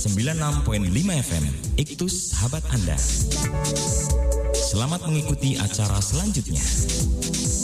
96.5 FM, Iktus Sahabat Anda. Selamat mengikuti acara selanjutnya.